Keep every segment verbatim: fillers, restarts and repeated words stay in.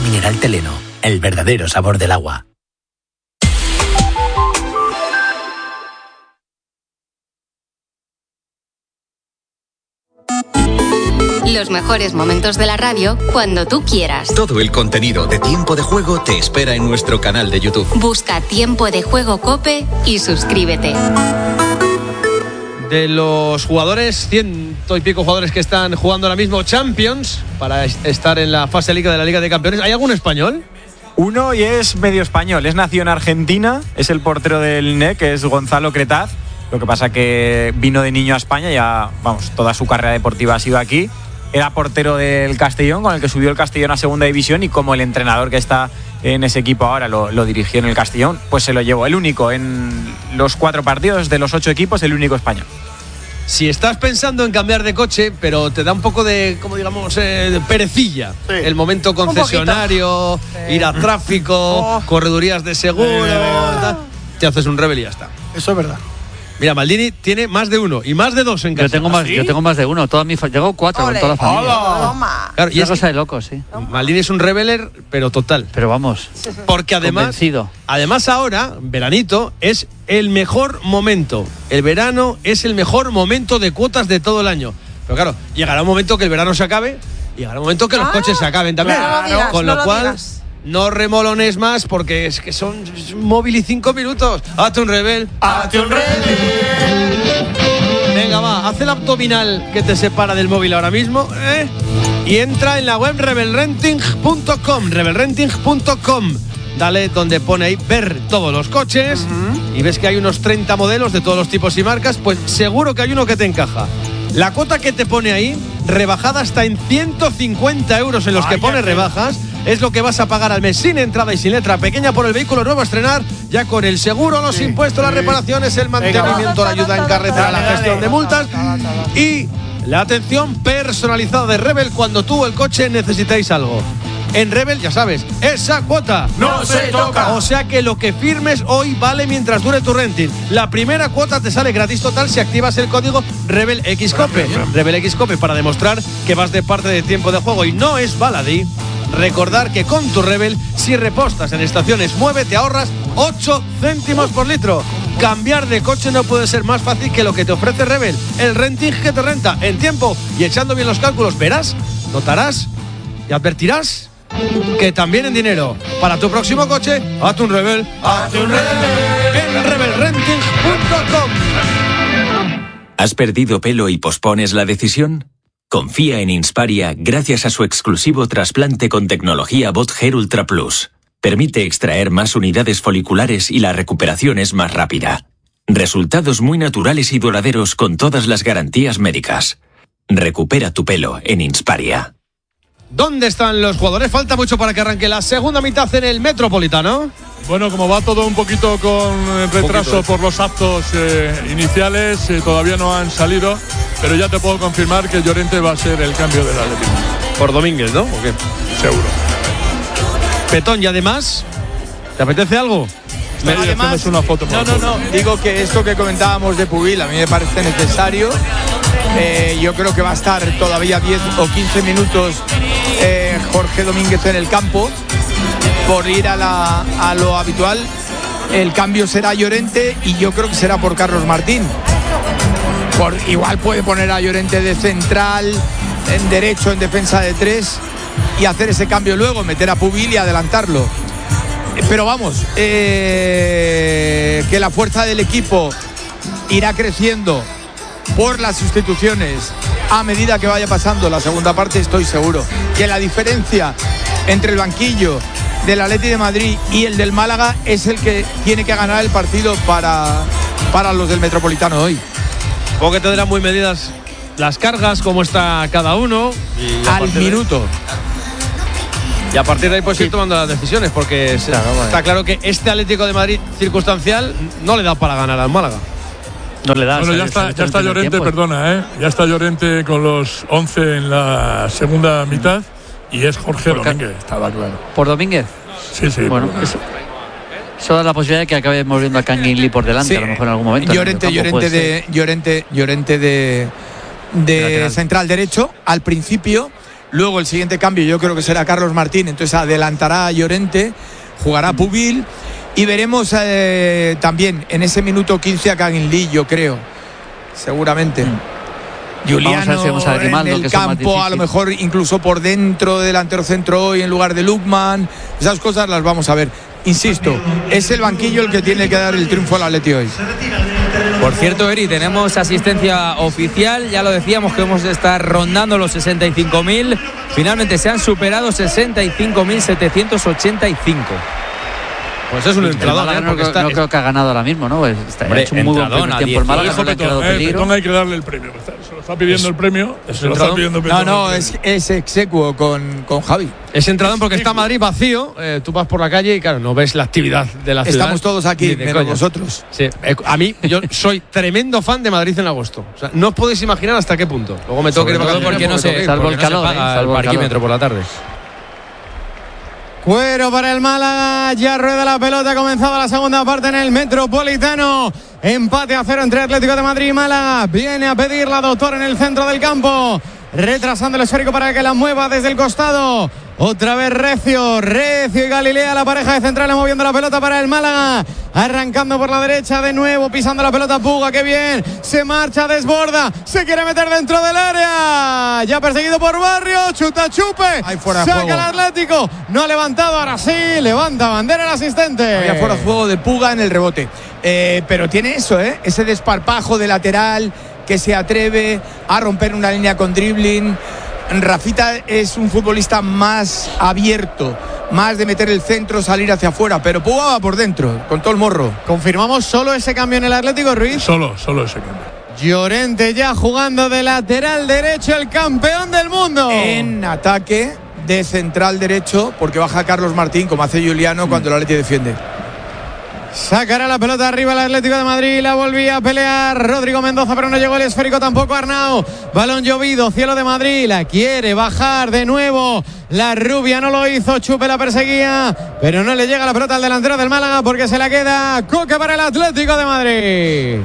mineral Teleno, el verdadero sabor del agua. Los mejores momentos de la radio cuando tú quieras. Todo el contenido de Tiempo de Juego te espera en nuestro canal de YouTube. Busca Tiempo de Juego COPE y suscríbete. De los jugadores, ciento y pico jugadores que están jugando ahora mismo Champions para estar en la fase liga de la Liga de Campeones, ¿hay algún español? Uno, y es medio español, es nacido en Argentina, es el portero del N E C, que es Gonzalo Cretaz. Lo que pasa que vino de niño a España, ya, vamos, toda su carrera deportiva ha sido aquí. Era portero del Castellón, con el que subió el Castellón a segunda división, y como el entrenador que está en ese equipo ahora lo, lo dirigió en el Castellón, pues se lo llevó. El único en los cuatro partidos de los ocho equipos, el único español. Si estás pensando en cambiar de coche, pero te da un poco de, como digamos, eh, de perecilla, sí. El momento concesionario, sí. Ir a tráfico, oh. corredurías de seguro, eh. tal, te haces un Rebel y ya está. Eso es verdad. Mira, Maldini tiene más de uno y más de dos en casa. Yo tengo más, ¿sí? yo tengo más de uno. Toda mi fa- tengo cuatro con toda la familia. Toma. Claro, y es una cosa de locos, sí. Maldini es un rebeler, pero total. Pero vamos. Porque además, convencido. además ahora, veranito, es el mejor momento. El verano es el mejor momento de cuotas de todo el año. Pero claro, llegará un momento que el verano se acabe y llegará un momento que los ah, coches se acaben también. Claro, no digas, con no lo, lo cual. digas. No remolones más porque es que son móvil y cinco minutos. Hazte un rebel. Hazte un rebel. Venga, va, haz el abdominal que te separa del móvil ahora mismo, ¿eh? Y entra en la web rebel renting punto com, rebel renting punto com. Dale donde pone ahí ver todos los coches uh-huh. y ves que hay unos treinta modelos de todos los tipos y marcas, pues seguro que hay uno que te encaja. La cuota que te pone ahí, rebajada hasta en ciento cincuenta euros en los Ay, que pone rebajas, es lo que vas a pagar al mes sin entrada y sin letra pequeña por el vehículo nuevo a estrenar, ya con el seguro, los sí, impuestos, sí. las reparaciones, el mantenimiento, la ayuda en carretera, la gestión de multas y la atención personalizada de Rebel cuando tú o el coche necesitéis algo. En Rebel, ya sabes, esa cuota no se toca. O sea que lo que firmes hoy vale mientras dure tu renting. La primera cuota te sale gratis total si activas el código RebelXCOPE. RebelXCOPE para demostrar que vas de parte de Tiempo de Juego y no es baladí. Recordar que con tu Rebel, si repostas en estaciones Mueve, te ahorras ocho céntimos por litro. Cambiar de coche no puede ser más fácil que lo que te ofrece Rebel. El renting que te renta en tiempo y echando bien los cálculos, verás, notarás y advertirás que también en dinero. Para tu próximo coche, hazte un Rebel, hazte un Rebel en rebel renting punto com. ¿Has perdido pelo y pospones la decisión? Confía en Insparia gracias a su exclusivo trasplante con tecnología Bot Hair Ultra Plus. Permite extraer más unidades foliculares y la recuperación es más rápida. Resultados muy naturales y duraderos con todas las garantías médicas. Recupera tu pelo en Insparia. ¿Dónde están los jugadores? Falta mucho para que arranque la segunda mitad en el Metropolitano. Bueno, como va todo un poquito con retraso poquito, por los actos eh, iniciales, eh, todavía no han salido, pero ya te puedo confirmar que Llorente va a ser el cambio del Atlético. Por Domínguez, ¿no? ¿O qué? Seguro. Petón, y además, ¿te apetece algo? Me además, una foto no, no, no, digo que esto que comentábamos de Pubil a mí me parece necesario. Eh, yo creo que va a estar todavía diez o quince minutos eh, Jorge Domínguez en el campo por ir a, la, a lo habitual. El cambio será Llorente y yo creo que será por Carlos Martín. Por, igual puede poner a Llorente de central, en derecho, en defensa de tres y hacer ese cambio luego, meter a Pubil y adelantarlo. Pero vamos, eh, que la fuerza del equipo irá creciendo por las sustituciones a medida que vaya pasando la segunda parte, estoy seguro. Que la diferencia entre el banquillo del Atleti de Madrid y el del Málaga es el que tiene que ganar el partido para, para los del Metropolitano hoy. Supongo que tendrán muy medidas las cargas, cómo está cada uno. Y al minuto. Y a partir de ahí pues sí. ir tomando las decisiones, porque claro, vale. está claro que este Atlético de Madrid circunstancial no le da para ganar al Málaga. No le da. Bueno, ya está, ya está Llorente, tiempo. perdona, ¿eh? Ya está Llorente con los once en la segunda mitad y es Jorge por Domínguez, ca- estaba claro. ¿Por Domínguez? Sí, sí. Bueno, eso, eso da la posibilidad de que acabemos viendo a Kangin Lee por delante, sí. a lo mejor en algún momento. Llorente, Llorente de, Llorente, Llorente de, de central derecho al principio. Luego el siguiente cambio yo creo que será Carlos Martín, entonces adelantará a Llorente, jugará Pubil y veremos eh, también en ese minuto quince a Kangin Lee, yo creo, seguramente. Mm. Juliano si vamos a Grimaldo, en el campo, a lo mejor incluso por dentro, delantero centro hoy en lugar de Lukman. Esas cosas las vamos a ver. Insisto, es el banquillo el que tiene que dar el triunfo al Atleti hoy. Por cierto, Eri, tenemos asistencia oficial. Ya lo decíamos que vamos a estar rondando los sesenta y cinco mil. Finalmente se han superado sesenta y cinco mil setecientos ochenta y cinco. Pues es un entradón, ¿eh? No, está, no creo que ha ganado ahora mismo, ¿no? Está, hombre, ha hecho un muy buen primer tiempo el Málaga, no le ha quedado peligro. Petón hay que darle el premio. Se lo está pidiendo es, el premio. Se lo está pidiendo no, no, es, es execuo con, con Javi. Es entradón porque está Madrid vacío. Eh, tú vas por la calle y, claro, no ves la actividad de la ciudad. Estamos todos aquí, menos vosotros. Sí, eh, a mí, yo soy tremendo fan de Madrid en agosto. O sea, no os podéis imaginar hasta qué punto. Luego me tengo que ir de vacaciones porque no se, salvo el calor, eh, el parquímetro por la tarde. Cuero para el Málaga, ya rueda la pelota, ha comenzado la segunda parte en el Metropolitano. Empate a cero entre Atlético de Madrid y Málaga. Viene a pedir la doctora en el centro del campo, retrasando el esférico para que la mueva desde el costado. Otra vez Recio, Recio y Galilea, la pareja de centrales moviendo la pelota para el Málaga. Arrancando por la derecha de nuevo, pisando la pelota Puga, qué bien. Se marcha, desborda, se quiere meter dentro del área. Ya perseguido por Barrios, chuta chupe. Ahí fuera saca juego. el Atlético, no ha levantado, ahora sí, levanta bandera el asistente. Había fuera de juego de Puga en el rebote. Eh, pero tiene eso, ¿eh? Ese desparpajo de lateral que se atreve a romper una línea con dribbling. Rafita es un futbolista más abierto, más de meter el centro, salir hacia afuera, pero Puga va por dentro, con todo el morro. ¿Confirmamos solo ese cambio en el Atlético, Ruiz? Solo, solo ese cambio. Llorente ya jugando de lateral derecho, el campeón del mundo. En ataque de central derecho, porque baja Carlos Martín, como hace Juliano mm. cuando el Atleti defiende. Sacará la pelota arriba el Atlético de Madrid, la volvía a pelear Rodrigo Mendoza, pero no llegó el esférico tampoco Arnau. Balón llovido, cielo de Madrid, la quiere bajar de nuevo. La rubia no lo hizo, Chupe la perseguía, pero no le llega la pelota al delantero del Málaga porque se la queda Coque para el Atlético de Madrid.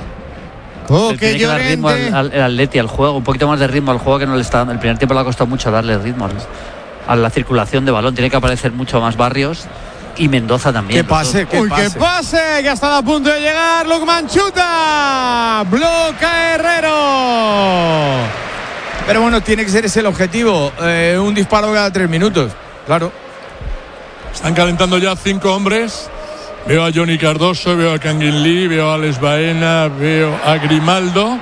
Coque Llorente. Al, al, el Atleti al juego, un poquito más de ritmo al juego que no le está dando. El primer tiempo le ha costado mucho darle ritmo a la circulación de balón, tiene que aparecer mucho más Barrios. Y Mendoza también. Que pase, que Uy, pase. que pase, que ha estado a punto de llegar. Lukman chuta. Bloca Herrero. Pero bueno, tiene que ser ese el objetivo. Eh, un disparo cada tres minutos. Claro. Están calentando ya cinco hombres. Veo a Johnny Cardoso, veo a Kangin Lee, veo a Alex Baena, veo a Grimaldo.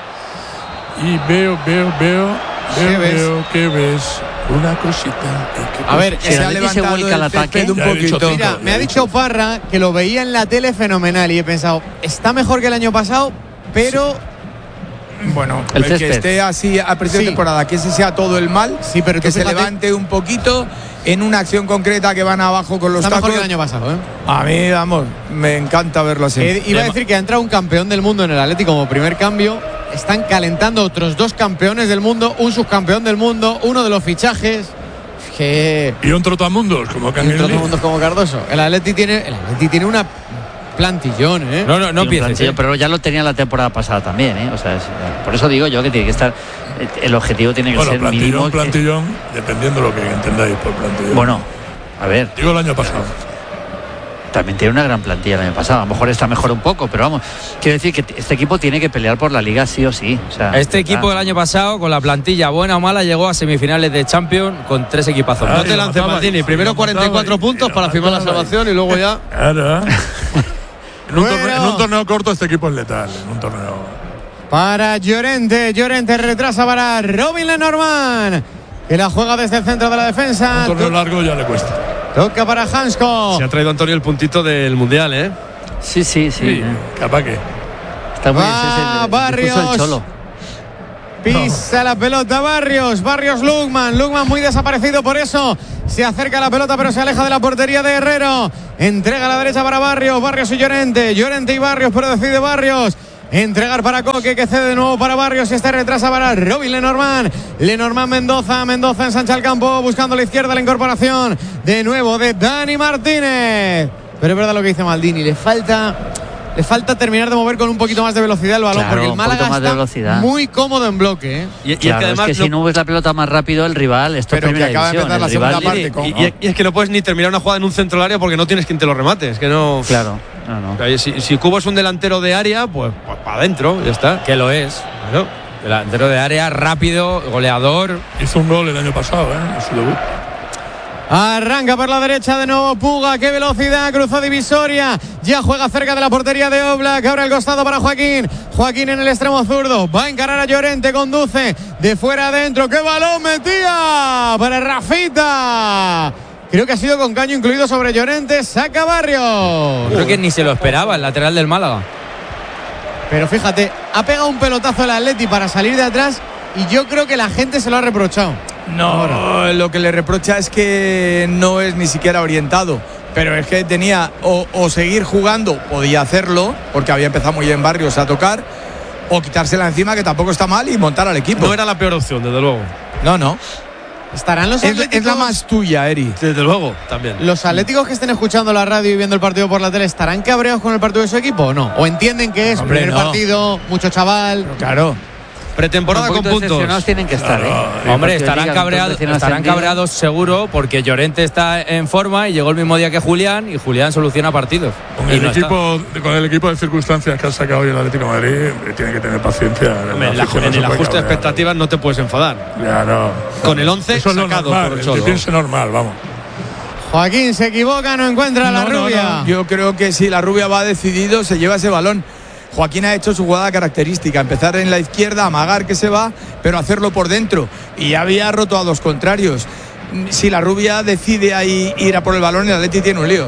Y veo, veo, veo, veo, veo, ¿qué ves? Una cosita. A ver, si se ha levantado se el ataque un poquito. Mira, me ha dicho Parra que lo veía en la tele fenomenal y he pensado, está mejor que el año pasado, pero sí. Bueno, el, el que esté así a principio de sí. temporada, que ese sea todo el mal, sí, pero que fíjate, se levante un poquito en una acción concreta que van abajo con los está tacos. Mejor que el año pasado, ¿eh? A mí, vamos, me encanta verlo así. Eh, iba a decir que ha entrado un campeón del mundo en el Atleti como primer cambio. Están calentando otros dos campeones del mundo, un subcampeón del mundo, uno de los fichajes. Que... Y un trotamundos como Kangin Lee. Un trotamundos como Cardoso. El Atleti tiene, el Atleti tiene una plantillón, ¿eh? No, no, no pienses. ¿eh? Pero ya lo tenía la temporada pasada también, ¿eh? O sea, es, por eso digo yo que tiene que estar. El objetivo tiene que bueno, ser plantillón, mínimo. plantillón, que... dependiendo de lo que entendáis por plantillón. Bueno, a ver. Digo el año pasado. También tiene una gran plantilla el año pasado. A lo mejor está mejor un poco, pero vamos, quiero decir que este equipo tiene que pelear por la liga sí o sí. O sea, este equipo del año pasado, con la plantilla buena o mala, llegó a semifinales de Champions con tres equipazos. No te lances, Martini. Primero cuarenta y cuatro puntos para firmar la salvación y luego ya. Claro. en, un torneo, en un torneo corto este equipo es letal. En un torneo. Para Llorente, Llorente retrasa para Robin Lenormand, que la juega desde el centro de la defensa. Un torneo largo ya le cuesta. Toca para Hansko. Se ha traído Antonio el puntito del Mundial, ¿eh? Sí, sí, sí. sí capaz que. Está muy Va Barrios. El Cholo. Pisa no. la pelota Barrios. Barrios Lukman. Lukman muy desaparecido, por eso se acerca a la pelota, pero se aleja de la portería de Herrero. Entrega a la derecha para Barrios. Barrios y Llorente. Llorente y Barrios, pero decide Barrios. Entregar para Coque, que cede de nuevo para Barrios y este retrasa para Robin Lenormand. Lenormand Mendoza, Mendoza ensancha el campo buscando a la izquierda la incorporación de nuevo de Dani Martínez. Pero es verdad lo que dice Maldini, le falta Le falta terminar de mover con un poquito más de velocidad el balón, Claro, porque el un Málaga poquito más de está velocidad. muy cómodo en bloque. ¿eh? Y, y Claro, es que además es que si no ves la pelota más rápido, el rival, esto Pero es primera que acaba de división, empezar la el segunda rival- parte con- y, y- y es que no puedes ni terminar una jugada en un centro del área porque no tienes quien te lo remate. Es que no. Claro, no, no. O sea, Si, si Cubo es un delantero de área, pues, pues para adentro, ya está. Que lo es. Bueno, Delantero de área, rápido, goleador. Hizo un gol el año pasado, ¿eh? En su debut. Arranca por la derecha de nuevo Puga, qué velocidad, cruzó divisoria, ya juega cerca de la portería de Oblak, abre el costado para Joaquín, Joaquín en el extremo zurdo, va a encarar a Llorente, conduce de fuera adentro, qué balón metía para Rafita, creo que ha sido con caño incluido sobre Llorente, saca Barrios. Creo que ni se lo esperaba el lateral del Málaga. Pero fíjate, ha pegado un pelotazo el Atleti para salir de atrás y yo creo que la gente se lo ha reprochado. No, Ahora. lo que le reprocha es que no es ni siquiera orientado. Pero es que tenía o, o seguir jugando, podía hacerlo, porque había empezado muy bien Barrios a tocar, o quitársela encima, que tampoco está mal, y montar al equipo. no era la peor opción, desde luego. No, no. ¿Estarán los Es, atléticos? es la más tuya, Eri. Desde luego, también. ¿Los atléticos que estén escuchando la radio y viendo el partido por la tele estarán cabreados con el partido de su equipo o no? ¿O entienden que es Hombre, primer no. partido, mucho chaval? Claro. Pretemporada Un con poquito puntos. decepcionados tienen que estar, ¿eh? Hombre, El partido de estarán, Liga, cabreados, recién estarán ascendido. cabreados seguro porque Llorente está en forma y llegó el mismo día que Julián y Julián soluciona partidos. Con Y el, no está. equipo, con el equipo de circunstancias que ha sacado hoy el Atlético de Madrid, eh, tiene que tener paciencia. Hombre, en la- afición no en se el puede ajuste de cabrear. expectativas no te puedes enfadar. Ya no. Con el once Eso es lo sacado normal, por el el Cholo. que piense normal, vamos. Joaquín se equivoca, no encuentra a la No, no, rubia. no. Yo creo que si la rubia va decidido, se lleva ese balón. Joaquín ha hecho su jugada característica, empezar en la izquierda, amagar que se va, pero hacerlo por dentro. Y ya había roto a dos contrarios. Si la rubia decide ahí ir a por el balón, el Atleti tiene un lío.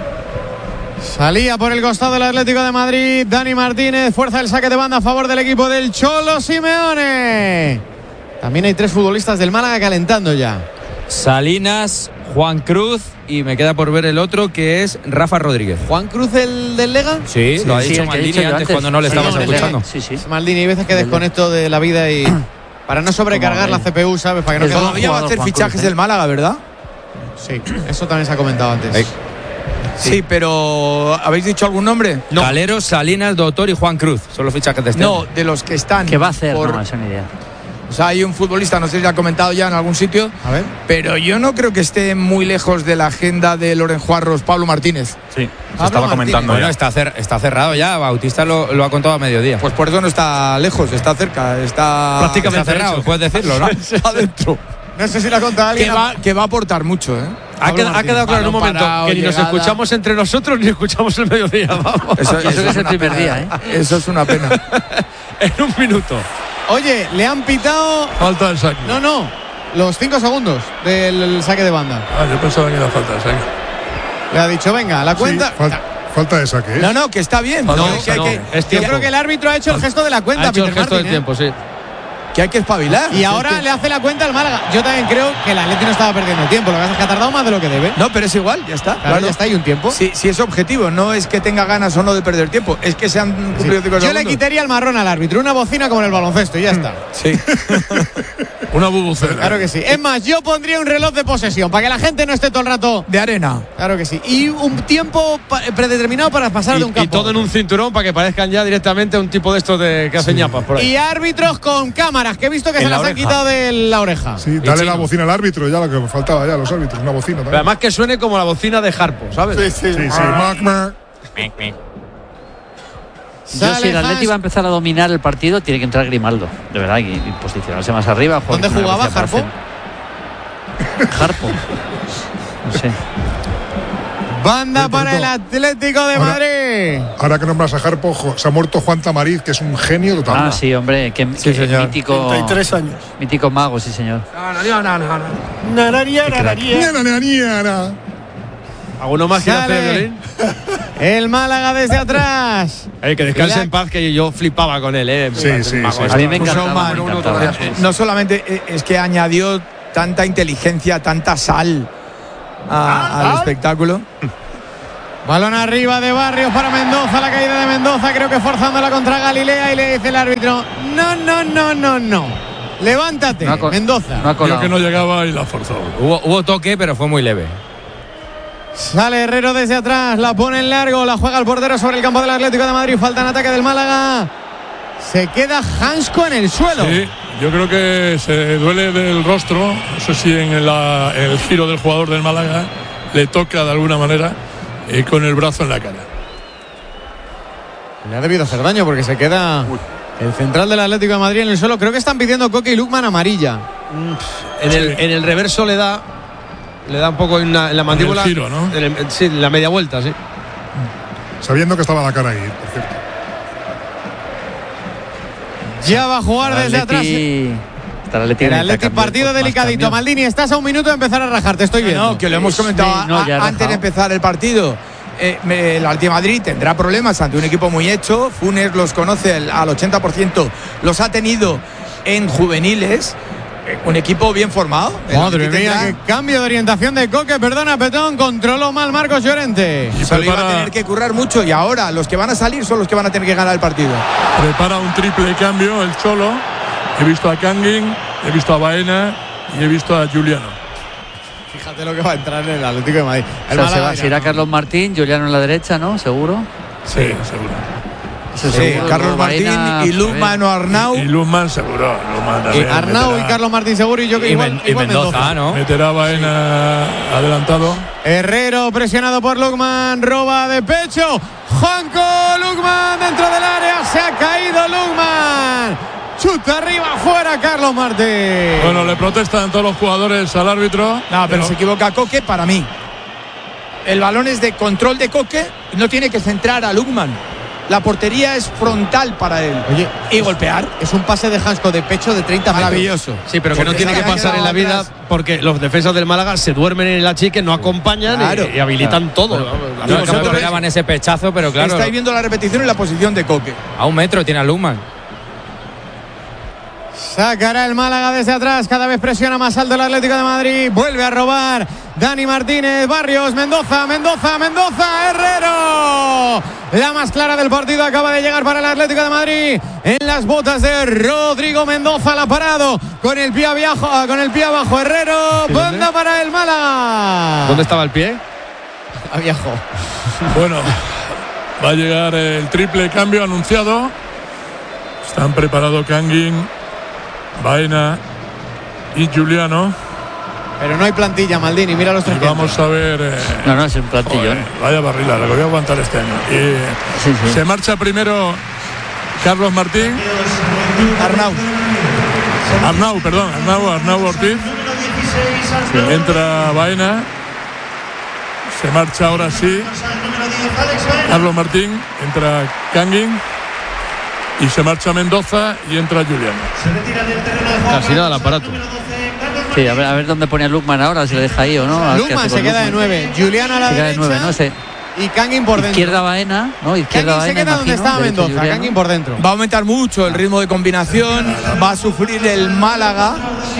Salía por el costado del Atlético de Madrid, Dani Martínez, fuerza el saque de banda a favor del equipo del Cholo Simeone. También hay tres futbolistas del Málaga calentando ya. Salinas, Juan Cruz y me queda por ver el otro que es Rafa Rodríguez. ¿Juan Cruz el del Lega? Sí, lo ha sí, dicho el que he Maldini dicho yo antes, antes. cuando no le Sí, estábamos el del escuchando. Lega. Sí, sí. Maldini, hay veces que desconecto de la vida y para no sobrecargar la C P U, ¿sabes? Para que no Es quede Todavía va a jugador, hacer Juan fichajes Cruz, ¿eh? del Málaga, ¿verdad? Sí, eso también se ha comentado antes. Sí, pero ¿habéis dicho algún nombre? No. Calero, Salinas, Doctor y Juan Cruz. Son los fichajes de este No, año. de los que están. ¿Qué va a hacer? por- No, esa ni idea. O sea, hay un futbolista, no sé si lo ha comentado ya en algún sitio, A ver. pero yo no creo que esté muy lejos de la agenda de Loren Juarros, Pablo Martínez. Sí, se Pablo estaba Martínez. comentando Bueno, ya. está, cer- está cerrado ya. Bautista lo, lo ha contado a mediodía. Pues por eso no está lejos, está cerca, está Prácticamente está cerrado, hecho. puedes decirlo, ¿no? está dentro. No sé si lo ha contado Que alguien. va, que va a aportar mucho, ¿eh? Ha, Pablo qued- ha Martínez. quedado claro en un Balón momento parado, que ni nos llegada. escuchamos entre nosotros ni escuchamos el mediodía. Vamos. Eso, Eso que es el una primer pena. día, ¿eh? Eso es una pena. En un minuto. Oye, le han pitado. Falta el saque. No, no. Los cinco segundos del saque de banda. Ah, yo pensaba que era falta el saque. Le ha dicho, venga, la cuenta. Sí, fal- falta de saque, ¿eh? No, no, que está bien. No, que, no, que hay que, es Yo tiempo. creo que el árbitro ha hecho el gesto de la cuenta, Ha hecho el Peter gesto del Martin, ¿eh? tiempo, sí. que hay que espabilar. Y ahora le hace la cuenta al Málaga. Yo también creo que el Atleti no estaba perdiendo tiempo. Lo que pasa es que ha tardado más de lo que debe. No, pero es igual, ya está. Claro, ya está, hay un tiempo. Si, si es objetivo, no es que tenga ganas o no de perder tiempo, es que se han cumplido cinco Yo le segundos. quitaría el marrón al árbitro, una bocina como en el baloncesto y ya está. Sí. Una bubucela. Claro que sí. Es más, yo pondría un reloj de posesión para que la gente no esté todo el rato de arena. Claro que sí. Y un tiempo pa- predeterminado para pasar Y, de un y campo. todo en un cinturón para que parezcan ya directamente un tipo de estos de que hacen ñapas por ahí. Y árbitros con cámaras, que he visto que En se la las han oreja. quitado de la oreja. Sí, dale la bocina al árbitro, ya lo que faltaba ya, los árbitros, una bocina Pero también. además que suene como la bocina de Harpo, ¿sabes? Sí, sí. Sí, sí. Mac, mac. Yo, Sale si el Atleti Hans. va a empezar a dominar el partido, tiene que entrar Grimaldo, de verdad, y, y posicionarse más arriba. jugar ¿Dónde con una jugaba velocidad para hacer- Harpo. No sé. Banda Oye, por para el cierto, Atlético de ahora- Madrid. Ahora que nombras a Jarpo, jo- se ha muerto Juan Tamariz, que es un genio total. Ah, sí, hombre, que, Sí, que señor. mítico. treinta y tres años. Mítico mago, sí, señor. No, no, no, no, no. Nararía, nararía. Niana, niana, niana. ¿Alguno más quiere hacer Sale. violín? El Málaga desde atrás. Eh, que descanse La- en paz, que yo flipaba con él, ¿eh? Sí, sí, Mago, sí. esto. A mí me Puso encantaba, mal, me uno encantaba. todavía. No solamente eh, es que añadió tanta inteligencia, tanta sal a- al espectáculo. Balón arriba de Barrios para Mendoza, la caída de Mendoza, creo que forzándola contra Galilea y le dice el árbitro, no, no, no, no, no. Levántate, No ha co- Mendoza. No ha Creo colado. que no llegaba y la forzó. Hubo, hubo toque, pero fue muy leve. Sale Herrero desde atrás, la pone en largo, la juega el portero sobre el campo del Atlético de Madrid. Falta en ataque del Málaga. Se queda Hansko en el suelo. Sí, yo creo que se duele del rostro. No sé si en, la, en el giro del jugador del Málaga le toca de alguna manera y con el brazo en la cara. Le ha debido hacer daño porque se queda Uy. el central del Atlético de Madrid en el suelo. Creo que están pidiendo Koke y Lukman amarilla. Mm, en, el, sí. en el reverso le da le da un poco en la, en la mandíbula. En el giro, ¿no? En el, sí, en la media vuelta, sí. Sabiendo que estaba la cara ahí, por cierto. Ya va a jugar el desde Atleti, atrás. El Atleti, Atleti partido delicadito. Cambio. Maldini, estás a un minuto de empezar a rajar, te estoy viendo. No, que lo hemos comentado sí, no, a, antes de empezar el partido. Eh, el Atlético de Madrid tendrá problemas ante un equipo muy hecho. Funes los conoce al ochenta por ciento, los ha tenido en juveniles. Un equipo bien formado. Madre mía, qué cambio de orientación de Koke. Perdona, Petón, controló mal Marcos Llorente. Y solo iba a tener que currar mucho y ahora los que van a salir son los que van a tener que ganar el partido. Prepara un triple cambio el Cholo. He visto a Kangin, he visto a Baena y he visto a Juliano. Fíjate lo que va a entrar en el Atlético de Madrid. El o sea, se va, se irá Carlos Martín, Juliano en la derecha, ¿no? ¿Seguro? Sí, seguro. Sí, sí, Carlos Martín y Lukman o Arnau. Y, y Lukman seguro. Lukman también, Arnau meterá. Y Carlos Martín seguro. Y yo que igual, y igual Mendoza, Mendoza, ¿no? Meterá Baena sí. adelantado. Herrero presionado por Lukman. Roba de pecho. Juanco Lukman dentro del área. Se ha caído Lukman. Chuta arriba, fuera Carlos Martín. Bueno, le protestan todos los jugadores al árbitro. No, pero, pero se equivoca Koke para mí. El balón es de control de Koke y no tiene que centrar a Lukman. La portería es frontal para él. Oye, y golpear. Es un pase de Hansko de pecho de treinta metros. Maravilloso. Sí, pero que no tiene que pasar en la vida atrás. Porque los defensas del Málaga se duermen en el achique, no acompañan claro, y, y habilitan claro. todo. No, no, no esperaban ese pechazo, pero claro. Estáis viendo la repetición y la posición de Koke. A un metro tiene a Lukman. Sacará el Málaga desde atrás, cada vez presiona más alto el Atlético de Madrid. Vuelve a robar Dani Martínez, Barrios, Mendoza, Mendoza, Mendoza, Herrero. La más clara del partido acaba de llegar para el Atlético de Madrid. En las botas de Rodrigo Mendoza, la ha parado con el pie abajo, con el pie abajo Herrero. Banda para el Málaga. ¿Dónde estaba el pie? Abajo. Bueno, va a llegar el triple cambio anunciado. Están preparados Kangin, Baena y Juliano. Pero no hay plantilla, Maldini, mira los tres. Vamos a ver. Eh, no, no, es un plantillón. Joder, vaya barrila, lo voy a aguantar este año. Y sí, sí. Se marcha primero Carlos Martín. Arnau. Arnau, perdón, Arnau, Arnau Ortiz. Sí. Entra Baena. Se marcha ahora sí Carlos Martín. Entra Kangin. Y se marcha Mendoza y entra Juliano. Casi nada el aparato. Sí, a ver, a ver dónde pone a Lukman ahora, si lo deja ahí o no. Lukman se queda de nueve. Juliano a la se derecha. Queda de nueve, no sé. Y Kangin por dentro. Izquierda Baena, ¿no? Izquierda Kangin Baena, se queda donde estaba Mendoza. Kangin por dentro. Va a aumentar mucho el ritmo de combinación. Va a sufrir el Málaga.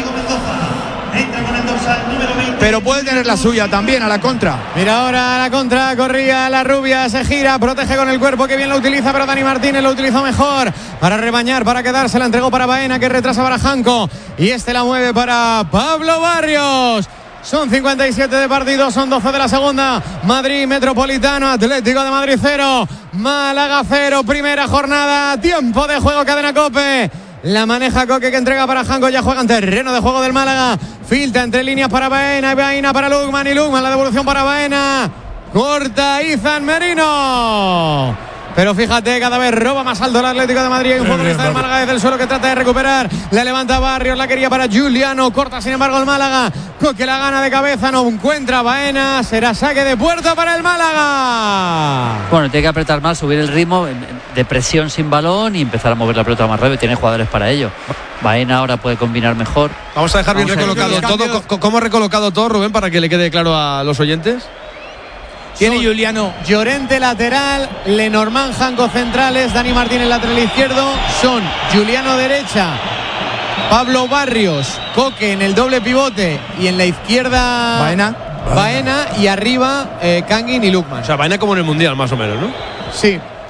Pero puede tener la suya también a la contra. Mira ahora a la contra, corría la rubia, se gira, protege con el cuerpo, que bien lo utiliza, pero Dani Martínez lo utilizó mejor para rebañar, para quedarse, la entregó para Baena, que retrasa para Janco, y este la mueve para Pablo Barrios. Son cincuenta y siete de partido, son doce de la segunda. Madrid Metropolitano, Atlético de Madrid cero, Málaga cero, primera jornada, tiempo de juego, cadena COPE. La maneja Koke, que entrega para Janko, ya juega en terreno de juego del Málaga. Filtra entre líneas para Baena, y Baena para Lukman, y Lukman la devolución para Baena. Corta Izan Merino. Pero fíjate, cada vez roba más alto el Atlético de Madrid. Hay un futbolista del Málaga desde el suelo que trata de recuperar. La levanta Barrios, la quería para Juliano. Corta sin embargo el Málaga. Koke la gana de cabeza, no encuentra Baena. Será saque de puerta para el Málaga. Bueno, tiene que apretar más, subir el ritmo de presión sin balón y empezar a mover la pelota más rápido. Tiene jugadores para ello. Baena ahora puede combinar mejor. Vamos a dejar bien Vamos recolocado todo. ¿Cómo ha recolocado todo, Rubén, para que le quede claro a los oyentes? Tiene Juliano. Llorente lateral, Lenormand, Janco centrales, Dani Martínez lateral izquierdo. Son Juliano derecha, Pablo Barrios, Koke en el doble pivote y en la izquierda Baena, Baena y arriba eh, Kangin y Lukman. O sea, Baena como en el Mundial, más o menos, ¿no? Sí.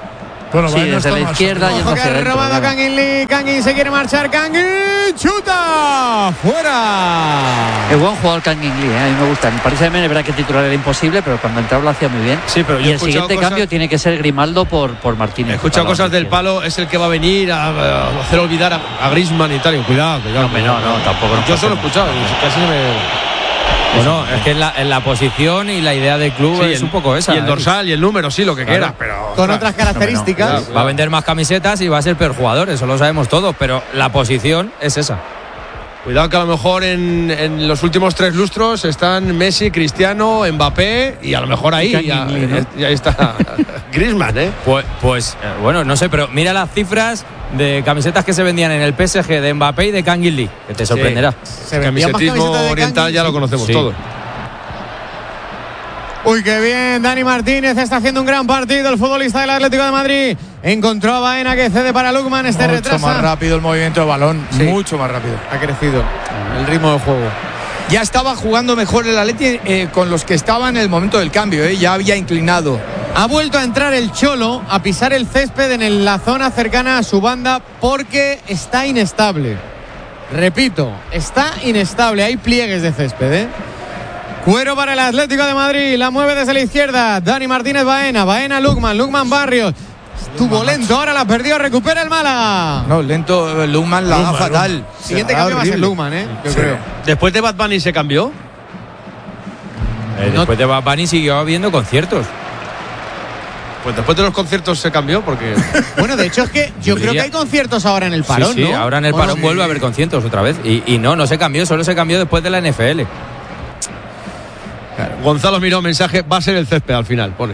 Bueno, sí, Baena desde está la más izquierda arriba. yendo Ojo que hacia ha adentro. robado claro. Kangin Lee. Kangin se quiere marchar. Kangin chuta. Fuera. Es buen jugador Kangin Lee, ¿eh? A mí me gusta. En el Paris Saint-Germain es verdad que titular era imposible, pero cuando entraba lo hacía muy bien. Sí, pero yo y he el escuchado siguiente cosas- cambio tiene que ser Grimaldo por, por Martínez. He escuchado Para la cosas del izquierda. palo, es el que va a venir a, a hacer olvidar a, a Griezmann y tal. Y cuidado, cuidado. No, hombre, no, cuidado. no, tampoco nos Yo solo he pasemos. escuchado, y casi me. Bueno, es que en la, en la posición y la idea del club Sí, es el- un poco esa. Y el ¿eh? dorsal y el número, sí, lo que Claro. quiera. Pero. Con otras características. Va a vender más camisetas y va a ser peor jugador, eso lo sabemos todos, pero la posición es esa. Cuidado que a lo mejor en, en los últimos tres lustros están Messi, Cristiano, Mbappé y a lo mejor ahí Y ya, Kangin Lee, ¿no? ya está Griezmann, ¿eh? Pues, pues eh, bueno, no sé, pero mira las cifras de camisetas que se vendían en el P S G de Mbappé y de Kangin Lee, que te sorprenderá. Se vendían más Camisetismo camisetas de oriental Kangin, ya lo sí. conocemos Sí. todo. Uy, qué bien, Dani Martínez está haciendo un gran partido, el futbolista del Atlético de Madrid. Encontró a Baena que cede para Lukman, este Mucho retrasa. más rápido el movimiento de balón, Sí. mucho más rápido. Ha crecido el ritmo del juego. Ya estaba jugando mejor el Atleti eh, con los que estaban en el momento del cambio, eh, ya había inclinado. Ha vuelto a entrar el Cholo a pisar el césped en el- la zona cercana a su banda porque está inestable. Repito, está inestable, hay pliegues de césped, ¿eh? Cuero para el Atlético de Madrid, la mueve desde la izquierda. Dani Martínez Baena, Baena Lukman, Lukman Barrios. Estuvo lento, ahora la perdió, recupera el Málaga. No, lento, eh, Lukman la da Lukman, fatal. Lukman. Siguiente La da cambio va a ser horrible. Lukman, ¿eh? Yo Sí. creo. Después de Bad Bunny se cambió. Eh, después de Bad Bunny siguió habiendo conciertos. Pues después de los conciertos se cambió porque. Bueno, de hecho es que yo Yo creo diría- que hay conciertos ahora en el parón, sí, sí, ¿no? ahora en el Bueno, parón sí. vuelve a haber conciertos otra vez. Y, y no, no se cambió, solo se cambió después de la N F L. Gonzalo miró mensaje, va a ser el césped al final, pone.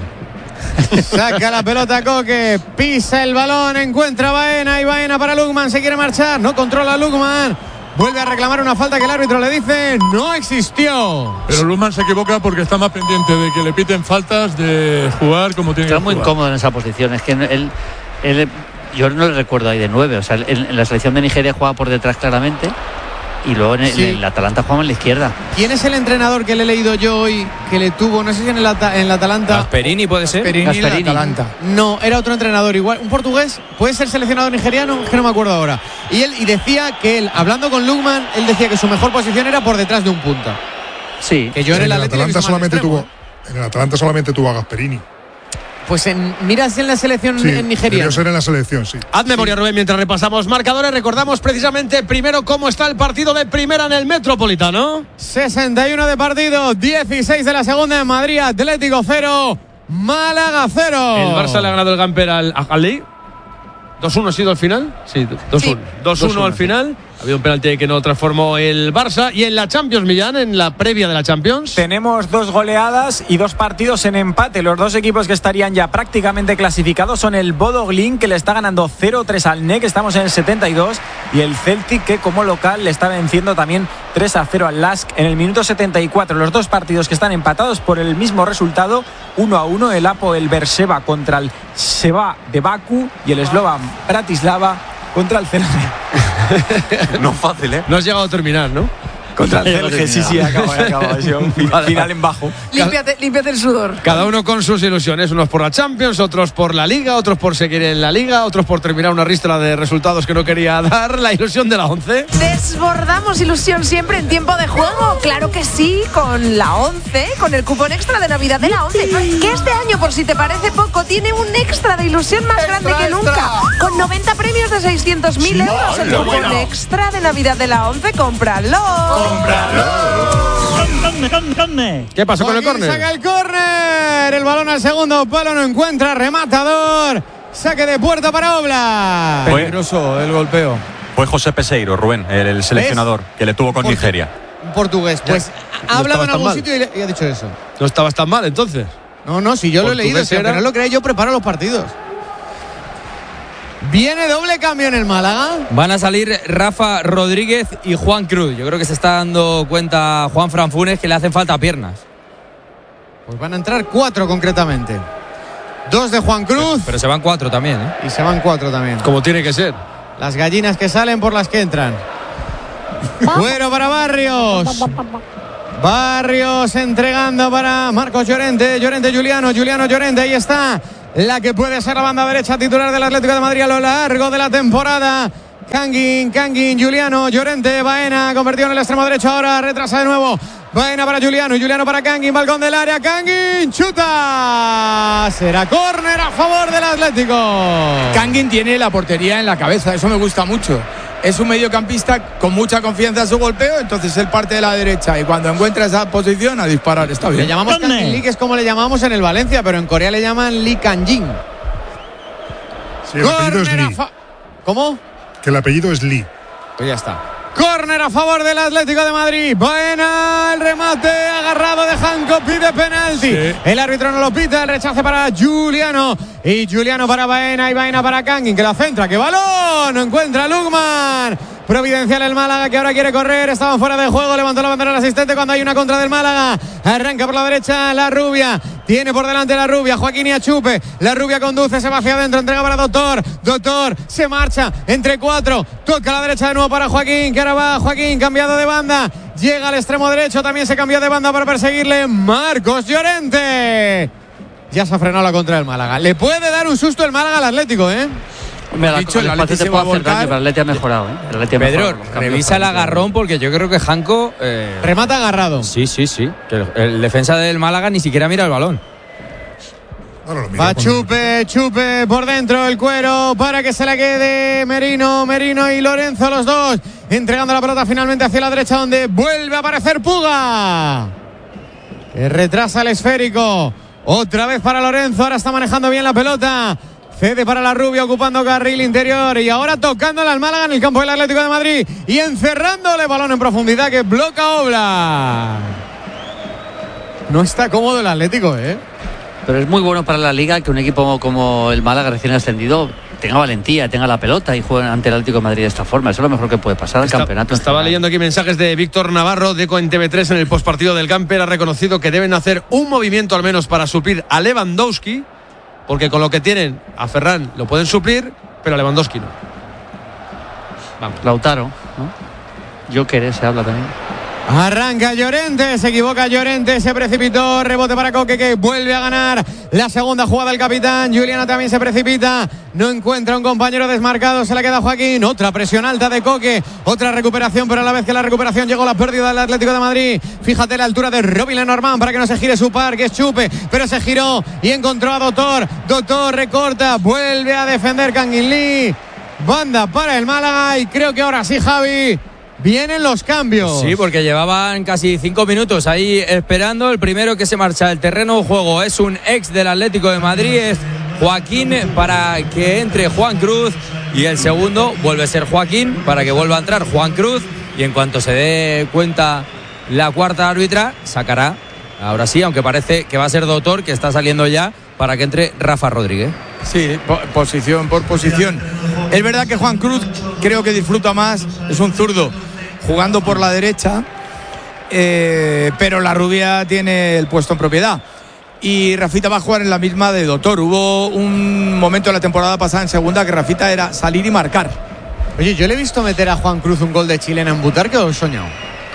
Saca la pelota Coque, pisa el balón, encuentra a Baena y Baena para Lukman, se quiere marchar, no controla a Lukman, vuelve a reclamar una falta que el árbitro le dice no existió. Pero Lukman se equivoca porque está más pendiente de que le piten faltas, de jugar como tiene Está que muy jugar. incómodo en esa posición. Es que él, él- yo no le recuerdo ahí de nueve. O sea, en, en la selección de Nigeria juega por detrás claramente. Y luego en el, Sí. en el Atalanta jugaba en la izquierda. ¿Quién es el entrenador que le he leído yo hoy que le tuvo, no sé si en el, Ata- en el Atalanta? Gasperini puede ser. Perini en Gasperini. Atalanta. No, era otro entrenador igual, un portugués, puede ser seleccionador nigeriano, es que no me acuerdo ahora. Y él y decía que él, hablando con Lukman, él decía que su mejor posición era por detrás de un punta. Sí. Que yo en En el el Atlético Atalanta solamente tuvo. En el Atalanta solamente tuvo a Gasperini. Pues en, mira si en la selección Sí, en Nigeria. debió ser en la selección, sí. Haz memoria, Rubén, mientras repasamos marcadores. Recordamos precisamente primero cómo está el partido de primera en el Metropolitano. sesenta y uno de partido, dieciséis de la segunda en Madrid, Atlético cero, Málaga cero. El Barça le ha ganado el Gamper al al Ley. dos uno ha sido al final. Sí, dos uno. dos uno al final. Había un penalti que no transformó el Barça. Y en la Champions, Millán, en la previa de la Champions. Tenemos dos goleadas y dos partidos en empate. Los dos equipos que estarían ya prácticamente clasificados son el Bodo Glimt, que le está ganando cero tres al N E C, estamos en el setenta y dos, y el Celtic, que como local le está venciendo también tres a cero al Lask en el minuto setenta y cuatro. Los dos partidos que están empatados por el mismo resultado, uno a uno, el Apo el Berseva contra el Seva de Baku y el Slovan Bratislava contra el Celje. No fácil, ¿eh? No has llegado a terminar, ¿no? Contra el Celje, sí, sí, acaba, acaba. Ha sido un final, final en bajo. Límpiate, límpiate el sudor. Cada uno con sus ilusiones, unos por la Champions, otros por la Liga, otros por seguir en la Liga, otros por terminar una ristra de resultados que no quería dar. La ilusión de la once. Desbordamos ilusión siempre en tiempo de juego. Claro que sí, con la once, con el cupón extra de Navidad de la once. Que este año, por si te parece poco, tiene un extra de ilusión más grande que nunca. Con noventa premios de seiscientos mil euros. El cupón extra de Navidad de la once, cómpralo. ¿Qué pasó con el Joaquín córner? saca el córner, el balón al segundo palo, no encuentra rematador. Saque de puerta para Oblak. Peligroso el golpeo. Fue José Peseiro, Rubén, el, el seleccionador que le tuvo con Por- Nigeria. Un portugués. Pues ha no hablado en estabas tan algún mal. sitio y, le- y ha dicho eso. No estabas tan mal entonces. No, no, si yo lo he Portugués leído, si aunque era- no lo creáis, yo preparo los partidos. Viene doble cambio en el Málaga. Van a salir Rafa Rodríguez y Juan Cruz. Yo creo que se está dando cuenta Juan Fran Funes que le hacen falta piernas. Pues van a entrar cuatro concretamente. Dos de Juan Cruz Pero se van cuatro también, ¿eh? y se van cuatro también. Como tiene que ser. Las gallinas que salen por las que entran. Cuero para Barrios. Barrios entregando para Marcos Llorente. Llorente Juliano. Juliano Llorente. Ahí está. la que puede ser la banda derecha titular del Atlético de Madrid a lo largo de la temporada. Kangin, Kangin, Juliano, Llorente, Baena, convertido en el extremo derecho, ahora retrasa de nuevo. Baena para Juliano, Juliano para Kangin, balcón del área, Kangin, chuta. Será córner a favor del Atlético. Kangin tiene la portería en la cabeza, eso me gusta mucho. Es un mediocampista con mucha confianza en su golpeo, entonces él parte de la derecha y cuando encuentra esa posición a disparar, está bien. Le llamamos Kangin Lee, que es como le llamamos en el Valencia, pero en Corea le llaman Lee Kangin. Sí, el apellido es Lee. ¿Cómo? Que el apellido es Lee. Pues ya está. Córner a favor del Atlético de Madrid. Buena el remate agarrado de Hanco, pide penalti. Sí. El árbitro no lo pita, el rechace para Juliano. Y Juliano para Baena y Baena para Kangin, que la centra. ¡Qué balón! No encuentra Lukman. Providencial el Málaga, que ahora quiere correr. Estaban fuera de juego, levantó la bandera el asistente cuando hay una contra del Málaga. Arranca por la derecha la Rubia. Tiene por delante la Rubia, Joaquín y Achupe. La Rubia conduce, se va hacia adentro, entrega para Doctor. Doctor se marcha entre cuatro. Toca a la derecha de nuevo para Joaquín, que ahora va Joaquín, cambiado de banda. Llega al extremo derecho, también se cambió de banda para perseguirle Marcos Llorente. Ya se ha frenado la contra del Málaga. Le puede dar un susto el Málaga al Atlético, ¿eh? Me ha dicho, el Atleti se puede hacer daño, pero el Atleti ha mejorado, ¿eh? El Atleti ha Pedro, mejorado, revisa el agarrón porque yo creo que Hanco eh... remata agarrado. Sí, sí, sí. Que el, el defensa del Málaga ni siquiera mira el balón. Va Chupe, Chupe por dentro, el cuero para que se la quede Merino, Merino y Lorenzo, los dos entregando la pelota finalmente hacia la derecha, donde vuelve a aparecer Puga, que retrasa el esférico. Otra vez para Lorenzo, ahora está manejando bien la pelota. Cede para la Rubia, ocupando carril interior y ahora tocándole al Málaga en el campo del Atlético de Madrid y encerrándole balón en profundidad que bloca Oblak. No está cómodo el Atlético, ¿eh? Pero es muy bueno para la Liga que un equipo como el Málaga recién ascendido tenga valentía, tenga la pelota y juegue ante el Atlético de Madrid de esta forma. Eso es lo mejor que puede pasar al Está, campeonato. Estaba leyendo aquí mensajes de Víctor Navarro, de Eco en T V tres, en el postpartido del Camper. Ha reconocido que deben hacer un movimiento al menos para suplir a Lewandowski, porque con lo que tienen a Ferran lo pueden suplir, pero a Lewandowski no. Vamos. Lautaro, ¿no? Joker, se habla también. Arranca Llorente, se equivoca Llorente, se precipitó, rebote para Coque, que vuelve a ganar la segunda jugada del capitán. Juliano también se precipita, no encuentra un compañero desmarcado, se la queda Joaquín. Otra presión alta de Coque, otra recuperación, pero a la vez que la recuperación llegó la pérdida del Atlético de Madrid. Fíjate la altura de Robin Lenormand para que no se gire su par, que es Chupe, pero se giró y encontró a Doctor. Doctor recorta, vuelve a defender Kangin Lee. Banda para el Málaga y creo que ahora sí, Javi, vienen los cambios. Sí, porque llevaban casi cinco minutos ahí esperando. El primero que se marcha del terreno de juego es un ex del Atlético de Madrid, es Joaquín, para que entre Juan Cruz. Y el segundo vuelve a ser Joaquín para que vuelva a entrar Juan Cruz. Y en cuanto se dé cuenta la cuarta árbitra, sacará, ahora sí, aunque parece que va a ser Doctor, que está saliendo ya, para que entre Rafa Rodríguez. Sí, po- posición por posición. Es verdad que Juan Cruz creo que disfruta más, es un zurdo jugando por la derecha, eh, pero la Rubia tiene el puesto en propiedad. Y Rafita va a jugar en la misma de Doctor. Hubo un momento en la temporada pasada en segunda que Rafita era salir y marcar. Oye, yo le he visto meter a Juan Cruz un gol de chilena en Butarque o he soñado.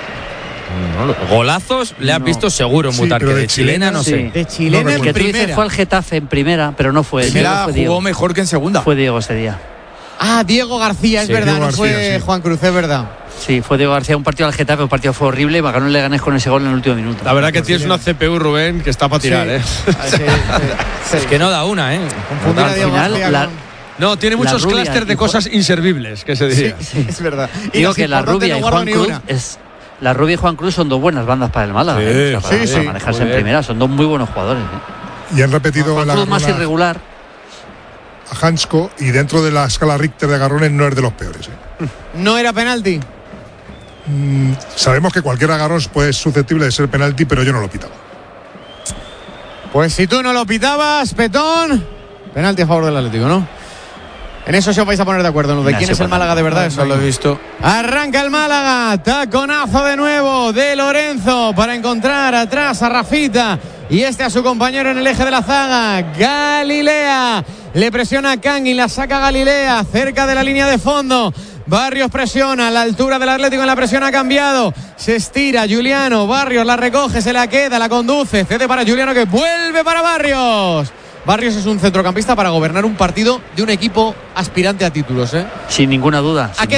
No, golazos le has No. visto seguro en Sí, Butarque, pero de, de chilena, chilena, no sí. sé. De chilena No, en El que tú dices primera. fue al Getafe en primera, pero no fue él. Primera fue Diego. jugó mejor que en segunda. Fue Diego ese día. Ah, Diego García, es Sí, verdad, Diego no fue García, sí. Juan Cruz, es verdad. Sí, fue Diego García, un partido al Getafe, un partido fue horrible, ganó el Leganés con ese gol en el último minuto. La verdad que tienes una C P U, Rubén, que está para tirar, Sí. ¿eh? Ah, sí, sí, sí. Es que no da una, ¿eh? Confundir a Al Diego final, García la- con- No, tiene La muchos Rubia clústeres de y cosas inservibles, que se diría. Sí, es verdad. Y Digo las que la importantes Rubia no y guardo Juan ni Cruz una. es la Rubia y Juan Cruz son dos buenas bandas para el Málaga, Sí, ¿eh? O sea, para, sí, para sí. manejarse Joder. en primera, son dos muy buenos jugadores, ¿eh? Y han repetido Juan la Cruz más agarrón a- irregular. a Hansko, y dentro de la escala Richter de agarrones no es de los peores. ¿eh? No era penalti. Mm, sabemos que cualquier agarrón pues, es susceptible de ser penalti, pero yo no lo pitaba. Pues si tú no lo pitabas, Petón, penalti a favor del Atlético, ¿no? En eso sí os vais a poner de acuerdo, ¿no? De Nah, quién sí, es el bueno, Málaga de verdad. Eso No lo he visto. Arranca el Málaga, taconazo de nuevo de Lorenzo para encontrar atrás a Rafita y este a su compañero en el eje de la zaga, Galilea. Le presiona a Kangin, la saca Galilea cerca de la línea de fondo. Barrios presiona, la altura del Atlético en la presión ha cambiado. Se estira Juliano, Barrios la recoge, se la queda, la conduce, cede para Juliano que vuelve para Barrios. Barrios es un centrocampista para gobernar un partido de un equipo aspirante a títulos, ¿eh? Sin ninguna duda. ¿A qué